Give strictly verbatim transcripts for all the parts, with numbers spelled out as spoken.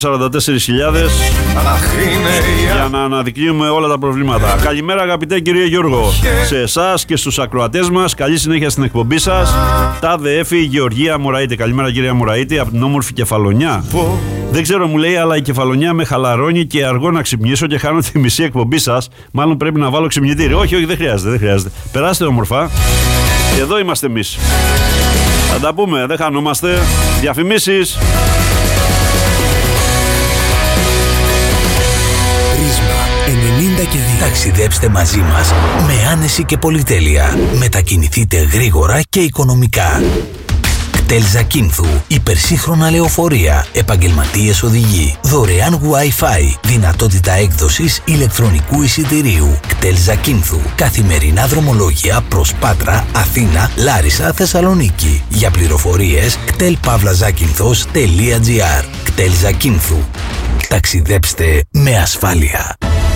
σαράντα τέσσερις χιλιάδες για να αναδεικνύουμε όλα τα προβλήματα. Καλημέρα αγαπητέ κύριε Γιώργο, σε εσάς και στους ακροατές μας. Καλή συνέχεια στην εκπομπή σας. Τάδε Εφη Γεωργία Μωραΐτη. Καλημέρα κυρία Μωραΐτη από την όμορφη Κεφαλονιά. Δεν ξέρω, μου λέει, αλλά η Κεφαλονιά με χαλαρώνει και αργό να ξυπνήσω και χάνω τη μισή εκπομπή σας. Μάλλον πρέπει να βάλω ξυπνητήρι. Όχι, όχι, δεν χρειάζεται, δεν χρειάζεται. Περάστε όμορφα. Και εδώ είμαστε εμείς. Θα τα πούμε, δεν χανόμαστε. Διαφημίσεις. ενενήντα και δύο. Ταξιδέψτε μαζί μας με άνεση και πολυτέλεια. Μετακινηθείτε γρήγορα και οικονομικά. Κτέλ Ζακίνθου, υπερσύγχρονα λεωφορεία, επαγγελματίες οδηγοί, δωρεάν Wi-Fi, δυνατότητα έκδοσης ηλεκτρονικού εισιτηρίου. Κτέλ Ζακίνθου, καθημερινά δρομολόγια προς Πάτρα, Αθήνα, Λάρισα, Θεσσαλονίκη. Για πληροφορίες κτέλ παύλα ζάκυνθος τελεία τζι άρ. Κτέλ Ζακίνθου. Ταξιδέψτε με ασφάλεια.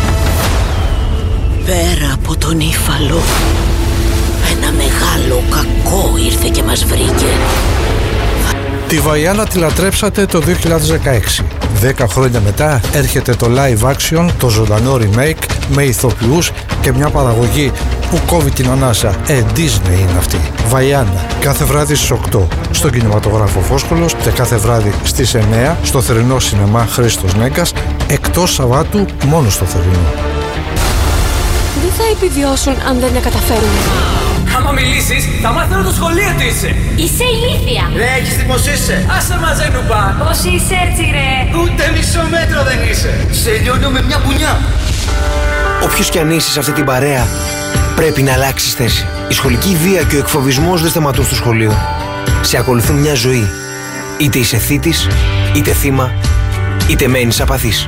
Πέρα από τον Ήφαλο, ένα μεγάλο κακό ήρθε και μας βρήκε. Τη Βαϊάννα τη λατρέψατε το δύο χιλιάδες δεκαέξι. Δέκα χρόνια μετά έρχεται το live action, το ζωντανό remake με ηθοποιούς και μια παραγωγή που κόβει την ανάσα. Ε, Disney είναι αυτή. Βαϊάννα, κάθε βράδυ στις οκτώ στον κινηματογράφο Φόσκολος και κάθε βράδυ στις εννέα στο θερινό σινεμά Χρήστος Νέγκας, εκτός Σαββάτου μόνο στο θερινό. Δεν θα επιβιώσουν αν δεν τα καταφέρουν. Άμα μιλήσεις, θα μάθω το σχολείο τι είσαι. Είσαι ηλίθια. Ρε, έχεις τι πως είσαι. Άσε μαζέ νουπά. Πώς είσαι έτσι ρε. Ούτε μισό μέτρο δεν είσαι. Σε λιώνω με μια πουνιά. Όποιος κι αν είσαι σε αυτή την παρέα, πρέπει να αλλάξεις θέση. Η σχολική βία και ο εκφοβισμός δεν σταματούν στο σχολείο. Σε ακολουθούν μια ζωή. Είτε είσαι θήτης, είτε θύμα, είτε μένεις απαθής.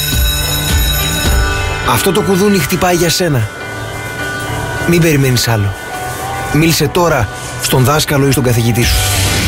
Αυτό το κουδούνι χτυπάει για σένα. Μην περιμένεις άλλο. Μίλησε τώρα στον δάσκαλο ή στον καθηγητή σου.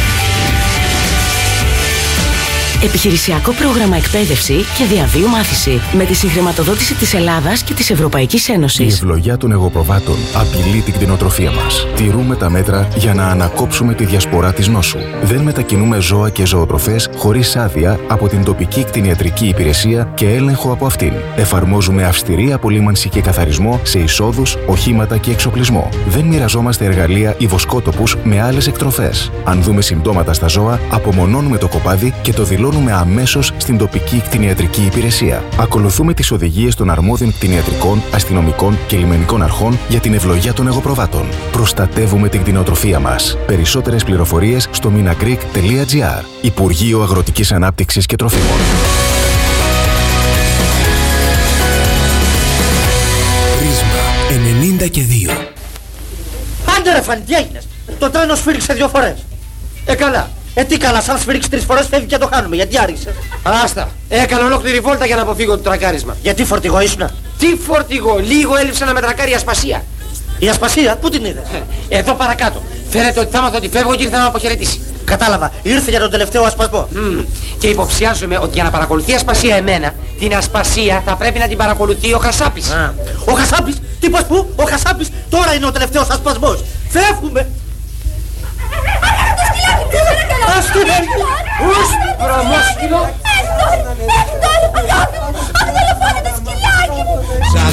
Επιχειρησιακό πρόγραμμα εκπαίδευση και διαβίου μάθηση με τη συγχρηματοδότηση της Ελλάδας και της Ευρωπαϊκής Ένωσης. Η ευλογιά των εγωπροβάτων απειλεί την κτηνοτροφία μας. Τηρούμε τα μέτρα για να ανακόψουμε τη διασπορά της νόσου. Δεν μετακινούμε ζώα και ζωοτροφές χωρίς άδεια από την τοπική κτηνιατρική υπηρεσία και έλεγχο από αυτήν. Εφαρμόζουμε αυστηρή απολύμανση και καθαρισμό σε εισόδους, οχήματα και εξοπλισμό. Δεν μοιραζόμαστε εργαλεία ή βοσκότοπους με άλλες εκτροφές. Αν δούμε συμπτώματα στα ζώα, απομονώνουμε το κοπάδι και το δηλώνουμε αμέσως στην τοπική κτηνιατρική υπηρεσία. Ακολουθούμε τις οδηγίες των αρμόδιων κτηνιατρικών, αστυνομικών και λιμενικών αρχών για την ευλογιά των εγωπροβάτων. Προστατεύουμε την κτηνοτροφία μας. Περισσότερες πληροφορίες στο minagreek τελεία τζι άρ. Υπουργείο Αγροτικής Ανάπτυξης και Τροφίμων. Πρίσμα ενενήντα και δύο. Άντε ρε Φανή, τι έγινες. Το τρένο σφύριξε δύο φορές. Ε καλά. Ε τι καλά, σαν σφυρίξει τρεις φορές φεύγει και το χάνουμε. Γιατί άργησε. Άστα. Έκανα ολόκληρη βόλτα για να αποφύγω το τρακάρισμα. Γιατί φορτηγό ήσουνα. Τι φορτηγό, λίγο έλειψε να με τρακάρει η ασπασία. Η ασπασία, πού την είδες. Εδώ παρακάτω. Φαίνεται ότι θα μάθω ότι φεύγω και ήρθα να με αποχαιρετήσει. Κατάλαβα, ήρθε για τον τελευταίο ασπασμό. Mm. Και υποψιάζομαι ότι για να παρακολουθεί ασπασία εμένα, την ασπασία θα πρέπει να την παρακολουθεί ο Χασάπης. Α. Ο Χασάπης, τι πας πού, ο Χασάπης τώρα είναι ο τελευταίος ασπασμός. Φεύγουμε. Ας την έρθει! Ους, βρωμόσκυλο!